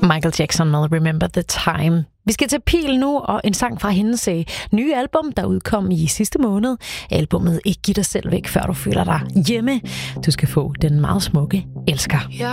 Michael Jackson med Remember the Time. Vi skal til Pil nu, og en sang fra hendes nye album, der udkom i sidste måned. Albummet Ikke giv dig selv væk, før du føler dig hjemme. Du skal få den meget smukke Elsker.